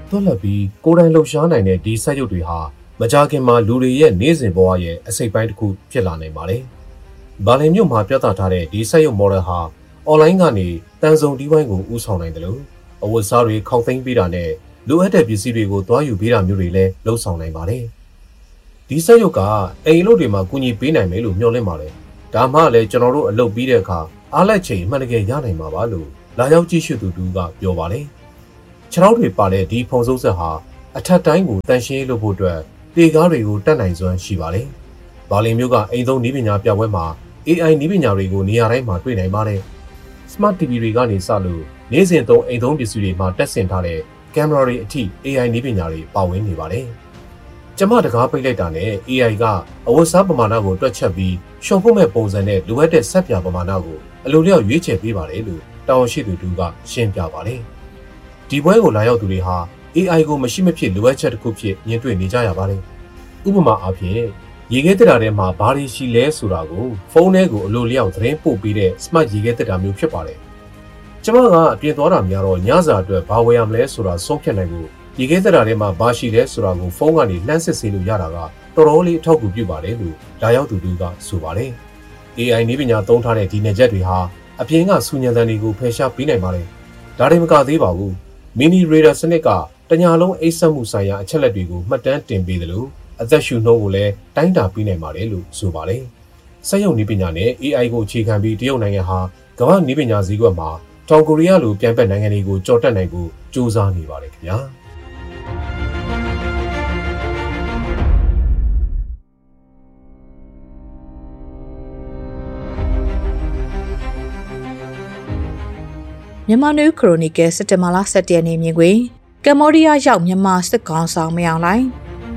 သွက်လက်ပြီးကိုယ်တိုင်လှုပ်ရှားနိုင်တဲ့ဒီစက်ရုပ်တွေဟာမကြာခင်မှာလူတွေရဲ့နေ့စဉ်ဘဝရဲ့အစိတ်ပိုင်းတစ်ခုဖြစ်လာနိုင်ပါတယ်။ဘာလင်မြို့မှာပြသထားတဲ့ဒီစက်ရုပ် model ဟာအွန်လိုင်းကနေတန်ဆုံဒီဝိုင်းကိုဦးဆောင်နိုင်တယ်လို့အဝတ်စားတွေခောက်သိမ်းပေးတာနဲ့လိုအပ်တဲ့ပစ္စည်းတွေကိုသွားယူပေးတာမျိုးတွေလည်းလှုပ်ဆောင်နိုင်ပါတယ်။ဒီစက်ရုပ်ကအိမ်လို့တွေမှာကူညီပေးနိုင်မယ်လို့မျှော်လင့်ပါတယ်။ဒါမှလည်းကျွန်တော်တို့အလုပ်ပြီးတဲ့အခါအားလက်ချိန်အမှန်တကယ်ရနိုင်မှာပါလို့လာရောက်ကြည့်ရှုသူတူကပြောပါတယ်။ခြေထောက်တွေပါတဲ့ဒီဖုံစိုးဆက်ဟာအထက်တိုင်းကိုတန်ရှင်းလုပ်ဖို့အတွက်လေကားတွေကိုတတ်နိုင်စွမ်းရှိပါတယ်။ဘာလင်မျိုးကအိမ်သုံးနည်းပညာပြပွဲမှာ AI နည်းပညာတွေကိုနေရာတိုင်းမှာတွေ့နိုင်ပါတယ်။ Smart TV တွေကနေစလို့နေ့စဉ်သုံးအိမ်သုံးပစ္စည်းတွေမှာတက်ဆင်ထားတဲ့ကင်မရာတွေအထိ AI နည်းပညာတွေပါဝင်နေပါတယ်။ကျမတကားပိတ်လိုက်တာနဲ့ AI ကအဝတ်စားပမာဏကိုတွက်ချက်ပြီးရှော့ဖို့မဲ့ပုံစံနဲ့လိုအပ်တဲ့ဆက်ပြပမာဏကိုအလိုလျောက်ရွေးချယ်ပေးပါတယ်လို့တာဝန်ရှိသူတူကရှင်းပြပါတယ်။ဒီပွဲကိုလာရောက်သူတွေဟာ AI ကိုမရှိမဖြစ်လိုအပ်ချက်တစ်ခုဖြစ်ညှင်းတွေ့နေကြရပါတယ်။ဥပမာအားဖြင့်ရေခဲတက်တာထဲမှာဘာတွေရှိလဲဆိုတာကိုဖုန်းထဲကိုအလိုလျောက်သတင်းပို့ပေးတဲ့ Smart ရေခဲတက်တာမျိုးဖြစ်ပါတယ်။ကျမကအပြင်သွားတာများတော့ညစာအတွက်ဘာဝယ်ရမလဲဆိုတာဆုံးဖြတ်နိုင်ဖို့ရေခဲတက်တာထဲမှာဘာရှိလဲဆိုတာကိုဖုန်းကနေလှမ်းစစ်ဆေးလို့ရတာကတော်တော်လေးအထောက်အကူပြုပါတယ်လို့လာရောက်သူတို့ကဆိုပါတယ်။ AI နည်းပညာသုံးထားတဲ့ဒီနယ်ချက်တွေဟာအပြင်ကစူညံတန်တွေကိုဖယ်ရှားပေးနိုင်ပါတယ်။ဒါတွေမကသေးပါဘူး။ Mini Radar စနစ်ကတညာလုံးအိတ်ဆက်မှုဆိုင်ရာအချက်လက်တွေကိုမှတ်တမ်းတင်ပေးတယ်လို့အသက်ရှူနှုန်းကိုလည်းတိုင်းတာပေးနိုင်ပါတယ်လို့ဆိုပါတယ်။စက်ရုပ်နည်းပညာနဲ့ AI ကိုအခြေခံပြီးတရုတ်နိုင်ငံဟာကမ္ဘာနည်းပညာစည်းကွက်မှာတောင်ကိုရီးယားလိုပြန်ပက်နိုင်ငံတွေကိုကြော်တက်နိုင်ဖို့ကြိုးစားနေပါတယ်ခင်ဗျာမြန်မာနယူးခရိုနီကယ်စက်တင်ဘာလ17ရက်နေ့မြင်ကွင်းကမ္ဘောဒီးယားရောက်မြန်မာစစ်ကောင်ဆောင်မအောင်လိုက်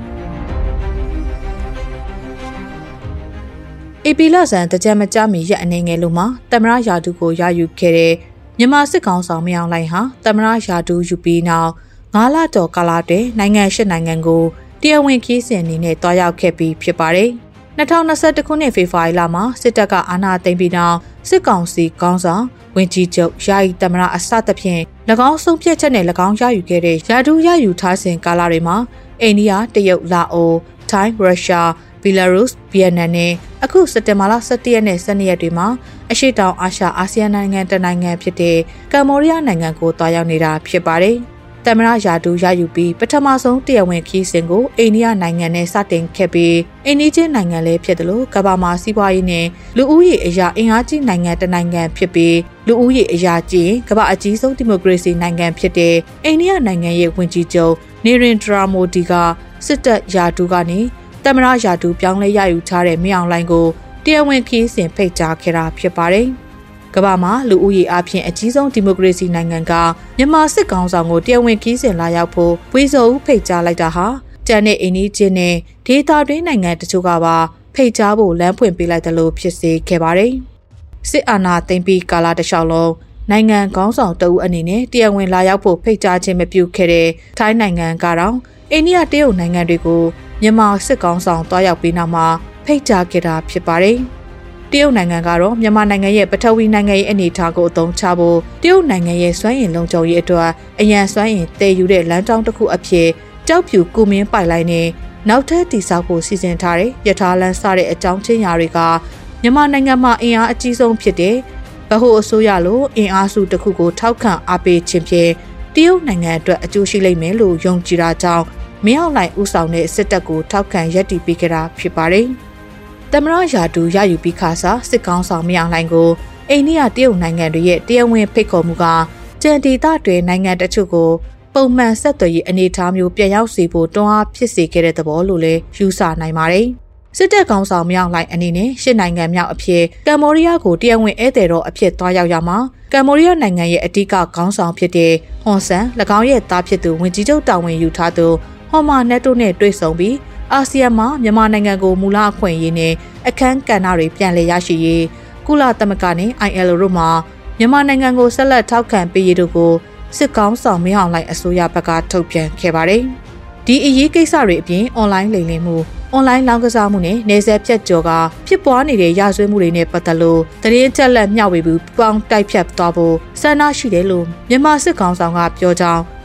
အေပီလဆန်တကြမကြမီရက်အနေငယ်လို့မှတမရယာဒူကိုရယူခဲ့တဲ့မြန်မာစစ်ကောင်ဆောင်မအောင်လိုက်ဟာတမရယာဒူယူပြီးနောက်9လတော်ကာလတည်းနိုင်ငံ၈နိုင်ငံကိုတရားဝင်ခီးစဉ်အနေနဲ့တွားရောက်ခဲ့ပြီးဖြစ်ပါတယ်။2021ခုနှစ်ဖေဖော်ဝါရီလမှာစစ်တပ်ကအာဏာသိမ်းပြီးနောက်စစ်ကောင်စီခေါင်းဆောင်ဝန်ကြီးချုပ်ယာယီတမရအစသဖြင့်၎င်းဆုံးဖြတ်ချက်နဲ့၎င်းရယူခဲ့တဲ့ယာဒူရယူထားစဉ်ကာလတွေမှာအိန္ဒိယတရုတ်လာအိုထိုင်းရုရှားဘီလာရုစ်ဗီယက်နမ်နဲ့အခုစက်တင်ဘာလ17ရက်နဲ့12ရက်တွေမှာအရှေ့တောင်အာရှအာဆီယံနိုင်ငံတနိုင်ငံဖြစ်တဲ့ကမ္ဘောဒီးယားနိုင်ငံကိုတွားရောက်နေတာဖြစ်ပါတယ်။တမရယာဒူရယူပြီးပထမဆုံးတရားဝင်ခီးစဉ်ကိုအိန္ဒိယနိုင်ငံနဲ့စတင်ခဲ့ပြီးအိန္ဒိချင်းနိုင်ငံလည်းဖြစ်တယ်လို့ကမ္ဘာမှာစီးပွားရေးနဲ့လူဦးရေအရာအင်အားကြီးနိုင်ငံတနိုင်ငံဖြစ်ပြီးလူဦးရေအရာကြီးကမ္ဘာအကြီးဆုံးဒီမိုကရေစီနိုင်ငံဖြစ်တဲ့အိန္ဒိယနိုင်ငံရဲ့ဝန်ကြီးချုပ်နေရင်ဒရာမိုဒီကစစ်တပ်ယာဒူကနေတမရယာဒူပြောင်းလဲရယူထားတဲ့မင်းအောင်လှိုင်ကိုတရားဝင်ခီးစဉ်ဖိတ်ကြားခဲ့တာဖြစ်ပါတယ်။ကမ္ဘာမှာလူဦးရေအပြင်အကြီးဆုံးဒီမိုကရေစီနိုင်ငံကမြန်မာစစ်ကောင်ဆောင်ကိုတရားဝင်ခီးစဉ်လာရောက်ဖို့ဝေဇော်ဦးဖိတ်ကြားလိုက်တာဟာတန်တဲ့အိန္ဒိချင်းနဲ့ဒေသတွင်းနိုင်ငံတချို့ကပါဖိတ်ကြားဖို့လမ်းဖွင့်ပေးလိုက်တယ်လို့ဖြစ်စေခဲ့ပါတယ်။စစ်အာဏာသိမ်းပြီးကာလတစ်လျှောက်လုံးနိုင်ငံခေါင်းဆောင်တအုပ်အနေနဲ့တရားဝင်လာရောက်ဖို့ဖိတ်ကြားခြင်းမပြုခဲ့တဲ့ထိုင်းနိုင်ငံကတော့အိန္ဒိယတရုတ်နိုင်ငံတွေကိုမြန်မာစစ်ကောင်ဆောင်တွားရောက်ပြီးနောက်မှာဖိတ်ကြားခဲ့တာဖြစ်ပါတယ်။တရုတ်နိုင်ငံကတော့မြန်မာနိုင်ငံရဲ့ပထဝီနိုင်ငံရဲ့အနေအထားကိုအသုံးချဖို့တရုတ်နိုင်ငံရဲ့စွမ်းအင်လုံခြုံရေးအတွက်အရန်စွမ်းအင်တည်ယူတဲ့လမ်းကြောင်းတစ်ခုအဖြစ်ကြောက်ဖြူကူမင်းပိုက်လိုင်းနဲ့နောက်ထပ်တည်ဆောက်ဖို့စီစဉ်ထားတဲ့ရထားလမ်းစတဲ့အကြောင်းချင်းရာတွေကမြန်မာနိုင်ငံမှာအင်အားအကြီးဆုံးဖြစ်တဲ့ဗဟိုအစိုးရလိုအင်အားစုတစ်ခုကိုထောက်ခံအားပေးခြင်းဖြင့်တရုတ်နိုင်ငံအတွက်အကျိုးရှိလိမ့်မယ်လို့ယုံကြည်တာကြောင့်မင်းအောင်လှိုင်ဦးဆောင်တဲ့စစ်တပ်ကိုထောက်ခံရပ်တည်ပေးခဲ့တာဖြစ်ပါတယ်။တမရယာဒူရယူပြီးခါစားစစ်ကောင်ဆောင်မင်းအောင်လှိုင်ကိုအိန္ဒိယတရုတ်နိုင်ငံတွေရဲ့တရားဝင်ဖိတ်ခေါ်မှုကကြံဒေသတွေနိုင်ငံတချို့ကိုပုံမှန်ဆက်သွယ်ရေးအနေအထားမျိုးပြန်ရောက်စေဖို့တွန်းအားဖြစ်စေခဲ့တဲ့သဘောလို့လည်းယူဆနိုင်ပါတယ်။စစ်တပ်ကောင်ဆောင်မြောက်လိုက်အနေနဲ့ရှစ်နိုင်ငံမြောက်အဖြစ်ကမ္ဘောဒီးယားကိုတရားဝင်ဧည့်သည်တော်အဖြစ်သွားရောက်ရမှာကမ္ဘောဒီးယားနိုင်ငံရဲ့အဓိကခေါင်းဆောင်ဖြစ်တဲ့ဟွန်ဆန်၎င်းရဲ့သားဖြစ်သူဝန်ကြီးချုပ်တာဝန်ယူထားသူဟွန်မာနက်တိုနဲ့တွေ့ဆုံပြီးအာဆီယံမှာမြန်မာနိုင်ငံကိုမူလအခွင့်အရေးနဲ့အခမ်းကဏ္ဍတွေပြန်လည်ရရှိရေးကုလသမဂ္ဂနဲ့ ILO တို့မှာမြန်မာနိုင်ငံကိုဆက်လက်ထောက်ခံပေးရေးတို့ကိုစစ်ကောင်ဆောင်မင်းအောင်လှိုင်အစိုးရဘက်ကထုတ်ပြန်ခဲ့ပါတယ်။ဒီအရေးကိစ္စတွေအပြင်အွန်လိုင်းလိမ်လည်မှုအွန်လိုင်းလောင်းကစားမှုနဲ့နေဆက်ဖြတ်ကျော်ကဖြစ်ပွားနေတဲ့ရာဇဝတ်မှုတွေနဲ့ပတ်သက်လို့သတင်းချက်လက်မျှဝေပြီးပေါင်းတိုက်ဖြတ်သွားဖို့ဆန္ဒရှိတယ်လို့မြန်မာစစ်ကောင်ဆောင်ကပြောကြောင်း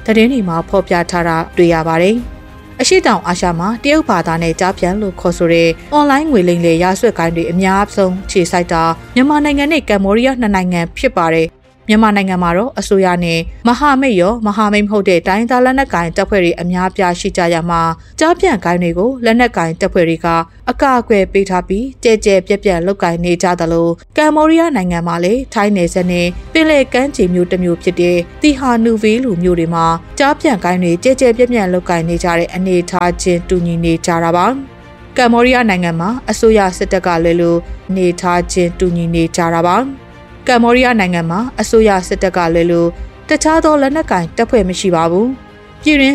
သတင်းတွေမှာဖော်ပြထားတာတွေ့ရပါတယ်။အရှိတောင်အာရှမှာတရုတ်ဘာသာနဲ့ကြားပြန်လို့ခေါ်ဆိုတဲ့အွန်လိုင်းငွေလိမ်လည်ရာဇဝတ်ကိုင်းတွေအများဆုံးခြေစိုက်တာမြန်မာနိုင်ငံနဲ့ကမ္ဘောဒီးယားနှစ်နိုင်ငံဖြစ်ပါတယ်။မြန်မာနိုင်ငံမှာတော့အစိုးရနဲ့မဟာမိတ်ရောမဟာမိတ်မဟုတ်တဲ့တိုင်းသားလက်နက်ကိုင်တပ်ဖွဲ့တွေအများပြားရှိကြရမှာကြားပြန်ကိုင်းတွေကိုလက်နက်ကိုင်တပ်ဖွဲ့တွေကအကာအကွယ်ပေးထားပြီးကြဲကြဲပြက်ပြက်လုပ်ကိုင်နေကြသလိုကမ္ဘောဒီးယားနိုင်ငံမှာလည်းထိုင်းနယ်စပ်နဲ့ပင်လယ်ကမ်းခြေမြို့တစ်မြို့ဖြစ်တဲ့တီဟာနူဗီလူမြို့တွေမှာကြားပြန်ကိုင်းတွေကြဲကြဲပြက်ပြက်လုပ်ကိုင်နေကြတဲ့အနေအထားချင်းတူညီနေကြတာပါကမ္ဘောဒီးယားနိုင်ငံမှာအစိုးရစစ်တပ်ကလည်းလို့အနေအထားချင်းတူညီနေကြတာပါကမ္ဘောဒီးယားနိုင်ငံမှာအစိုးရစစ်တပ်ကလည်းလို့တခြားသောလက်နက်ကိုင်တပ်ဖွဲ့မရှိပါဘူးပြည်တွင်း